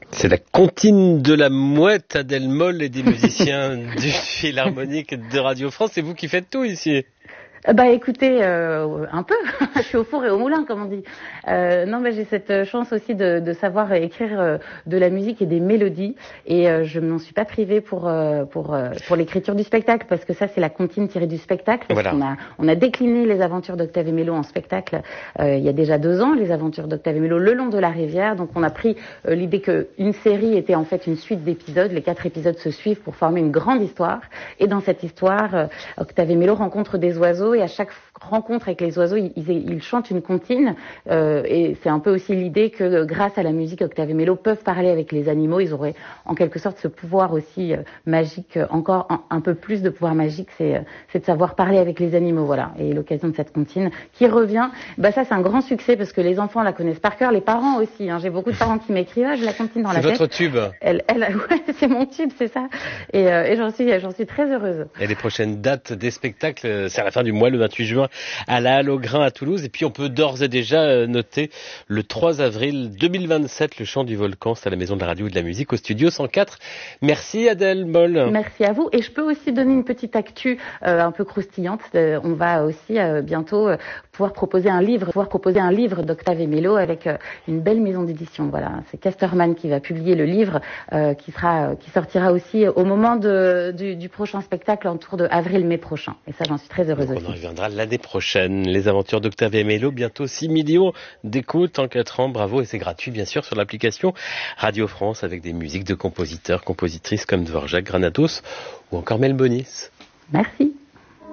C'est la comptine de la mouette, Adèle Moll et des musiciens du Philharmonique de Radio France. C'est vous qui faites tout ici? Écoutez, un peu. Je suis au four et au moulin, comme on dit. Non, j'ai cette chance aussi de savoir écrire de la musique et des mélodies, et je m'en suis pas privée pour l'écriture du spectacle, parce que ça c'est la comptine tirée du spectacle. Voilà. On a décliné les aventures d'Octave et Mélo en spectacle il y a déjà 2 ans, les aventures d'Octave et Mélo le long de la rivière. Donc on a pris l'idée qu'une série était en fait une suite d'épisodes. Les 4 épisodes se suivent pour former une grande histoire, et dans cette histoire, Octave et Mélo rencontrent des oiseaux, et à chaque rencontre avec les oiseaux, ils chantent une comptine, et c'est un peu aussi l'idée que grâce à la musique, Octave et Mélo peuvent parler avec les animaux. Ils auraient en quelque sorte ce pouvoir aussi magique, encore un peu plus de pouvoir magique, c'est de savoir parler avec les animaux, voilà. Et l'occasion de cette comptine qui revient, ça c'est un grand succès parce que les enfants la connaissent par cœur, les parents aussi, hein. J'ai beaucoup de parents qui m'écrivent, j'ai la comptine dans la tête. C'est votre tube. Ouais, c'est mon tube, c'est ça. Et j'en suis très heureuse. Et les prochaines dates des spectacles, c'est à la fin du mois, le 28 juin, à la Halle au Grain à Toulouse. Et puis on peut d'ores et déjà noter le 3 avril 2027, le Chant du Volcan, c'est à la Maison de la Radio et de la Musique, au Studio 104. Merci Adèle Moll. Merci à vous. Et je peux aussi donner une petite actu un peu croustillante. On va aussi bientôt pouvoir proposer un livre d'Octave et Mélo avec une belle maison d'édition. Voilà, c'est Casterman qui va publier le livre qui sortira aussi au moment du prochain spectacle, autour de avril-mai prochain. Et ça, j'en suis très heureuse aussi. On en reviendra l'année prochaine. Les aventures d'Octave et Mélo, bientôt 6 millions d'écoutes en 4 ans. Bravo, et c'est gratuit bien sûr sur l'application Radio France, avec des musiques de compositeurs, compositrices comme Dvorak, Granados ou encore Mel Bonis. Merci.